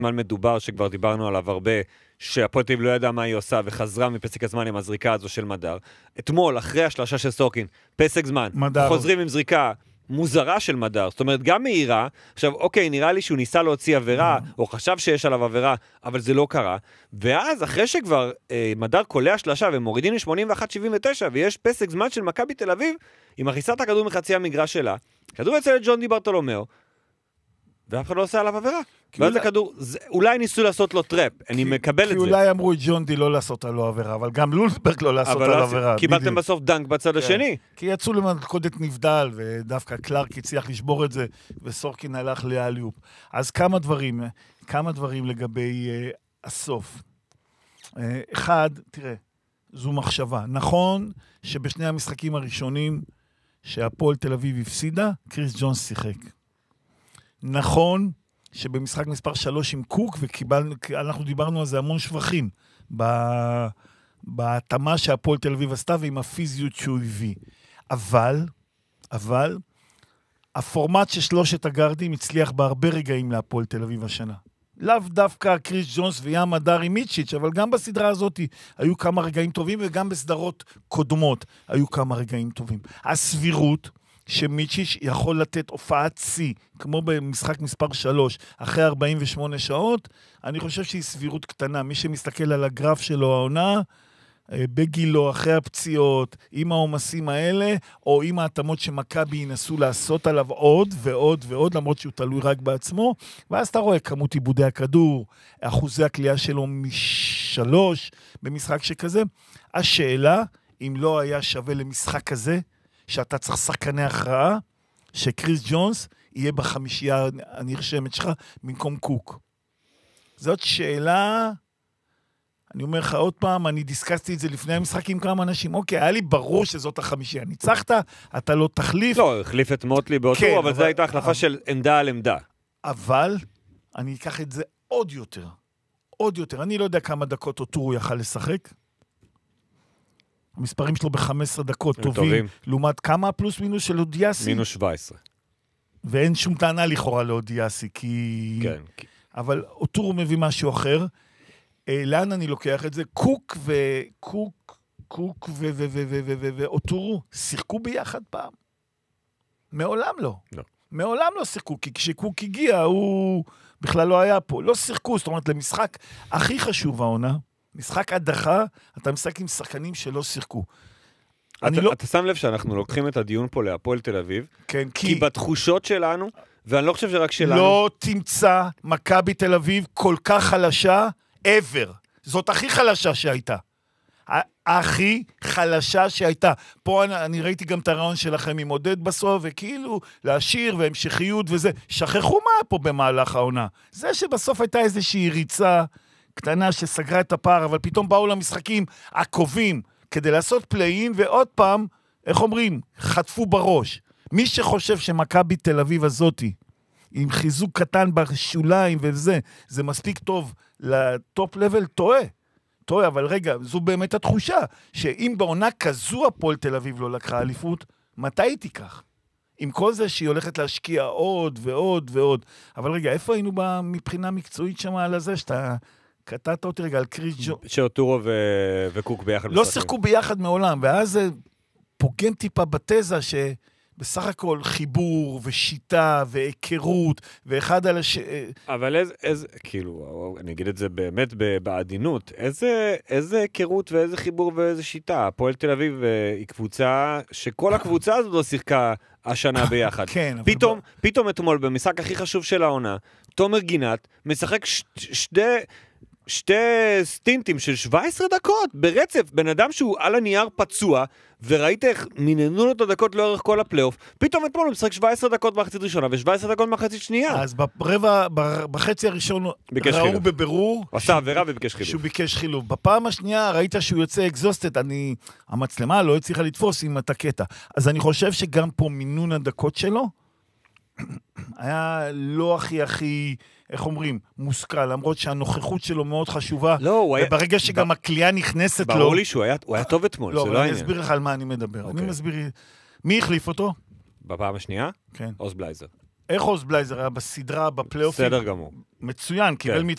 זמן מדובר שכבר דיברנו עליו הרבה, שהפועל תל אביב לא ידע מה היא עושה, וחזרה מפסק הזמן עם הזריקה הזו של מדר. אתמול, אחרי השלשה של סורקין, פסק זמן, מדר. חוזרים עם זריקה מוזרה של מדר, זאת אומרת, גם מהירה, עכשיו, אוקיי, נראה לי שהוא ניסה להוציא עבירה, או חשב שיש עליו עבירה, אבל זה לא קרה, ואז, אחרי שכבר מדר קולע שלשה, ומורידים ל-81-79, ויש פסק זמן של מכבי תל אביב, היא מכניסה את הכדור מחצי המגרש שלה, כדור יצא לג'ון די ברטולומיאו, ואף אחד לא עושה עליו עבירה. ואז הכדור, אולי ניסו לעשות לו טראפ, אני מקבל את זה. כי אולי אמרו את ג'ון די לא לעשות עליו עבירה, אבל גם לולסברג לא לעשות עליו עבירה. קיבלתם בסוף דנק בצד השני. כי יצאו למלכודת נבדל, ודווקא קלארק הצליח לשבור את זה, וסורקין הלך לאליופ. אז כמה דברים לגבי הסוף. אחד, תראה, זו מחשבה. נכון שבשני המשחקים הראשונים, שהפועל תל אביב הפסידה, קריס ג'ונס שיחק. נכון שבמשחק מספר 3 עם קוק, ואנחנו דיברנו על זה המון שבחים, בהתאמה שהפועל תל אביב עשתה, ועם הפיזיות שהוא הביא. אבל, הפורמט של שלושת הגארדים הצליח בהרבה רגעים להפועל תל אביב השנה. לאו דווקא קריס ג'ונס וים מדר עם מיצ'יץ', אבל גם בסדרה הזאת היו כמה רגעים טובים, וגם בסדרות קודמות היו כמה רגעים טובים. הסבירות שמיצ'יץ' יכול לתת הופעת צי, כמו במשחק מספר 3, אחרי 48 שעות, אני חושב שהיא סבירות קטנה. מי שמסתכל על הגרף שלו העונה, בגילו, אחרי הפציעות, עם העומסים האלה, או עם ההתאמות שמכבי ינסו לעשות עליו עוד ועוד ועוד, למרות שהוא תלוי רק בעצמו, ואז אתה רואה כמות עיבודי הכדור, אחוזי הקליעה שלו מ3 במשחק שכזה. השאלה, אם לא היה שווה למשחק כזה, שאתה צריך שחקני הכרעה, שקריס ג'ונס יהיה בחמישייה הנרשמת שלך, במקום קוק. זאת שאלה, אני אומר לך עוד פעם, אני דיסקסתי את זה לפני המשחק עם כמה אנשים, אוקיי, היה לי ברור שזאת החמישייה. ניצחת, אתה לא תחליף. לא, החליף את מוטלי באותו, כן, אבל זו הייתה החלפה של עמדה על עמדה. אבל, אני אקח את זה עוד יותר. עוד יותר. אני לא יודע כמה דקות אוטורו יכל לשחק. המספרים שלו ב-15 דקות טובים, לעומת כמה פלוס מינוס של אודיאסי? מינוס 17. ואין שום טענה לכאורה לאודיאסי, כי... כן. אבל אוטורו מביא משהו אחר. לאן אני לוקח את זה? קוק ואוטורו שיחקו ביחד פעם? מעולם לא. לא. מעולם לא שיחקו, כי כשקוק הגיע, הוא בכלל לא היה פה. לא שיחקו, זאת אומרת, למשחק הכי חשוב העונה, משחק הדחה, אתה משחק עם שחקנים שלא שיחקו. אתה שם לב שאנחנו לוקחים את הדיון פה להפועל תל אביב, כן, כי בתחושות שלנו, ואני לא חושב שרק שלנו... לא תמצא מכבי תל אביב כל כך חלשה, ever. זאת הכי חלשה שהייתה. הכי חלשה שהייתה. פה אני ראיתי גם את הרעיון שלכם עם עודד בסוף, וכאילו להשאיר והמשכיות וזה. שכחו מה פה במהלך העונה. זה שבסוף הייתה איזושהי ריצה קטנה שסגרה את הפער, אבל פתאום באו למשחקים עקובים כדי לעשות פלאים, ועוד פעם, איך אומרים? חטפו בראש. מי שחושב שמכבי תל אביב הזאתי, עם חיזוק קטן בשוליים וזה, זה מספיק טוב לטופ לבל, טועה, אבל רגע, זו באמת התחושה, שאם בעונה כזו הפועל תל אביב לא לקחה אליפות, מתי היא תיקח? עם כל זה שהיא הולכת להשקיע עוד ועוד ועוד. אבל רגע, איפה היינו מבחינה מקצועית שם על הזה, שאתה קטעת אותי רגע על קריס ג'ונס? שאוטורו וקוק ביחד. לא שיחקו ביחד מעולם, ואז זה פוגם טיפה בתזה בסך הכל חיבור ושיטה והיכרות ואחד על אבל איזה, כאילו, אני אגיד את זה באמת בעדינות, איזה היכרות ואיזה חיבור ואיזה שיטה. הפועל תל אביב היא קבוצה שכל הקבוצה הזאת לא שיחקה השנה ביחד. כן. פתאום אתמול במשחק הכי חשוב של העונה, תומר גינת משחק שתי סטינטים של 17 דקות ברצף, בן אדם שהוא על הנייר פצוע, וראית איך מיננו לו את הדקות לאורך כל הפלייאוף, פתאום אתמול הוא משחק 17 דקות מחצית ראשונה, ו17 דקות מחצית שנייה. אז בחצי הראשון ראו בבירור, הוא עשה עבירה וביקש חילוף. שהוא ביקש חילוף. בפעם השנייה ראית שהוא יוצא אקזוסטד, המצלמה לא הצליחה לתפוס עם את הקטע. אז אני חושב שגם פה מינון הדקות שלו, היה לא הכי, איך אומרים, מושכל, למרות שהנוכחות שלו מאוד חשובה, וברגע שגם הקליעה נכנסת לו... ברור לי שהוא היה טוב אתמול, לא, אבל אני אסביר לך על מה אני מדבר. אני מסביר, מי החליף אותו? בפעם השנייה? כן. עוז בלייזר. איך עוז בלייזר היה בסדרה, בפלייאופים? בסדר גמור. מצוין, קיבל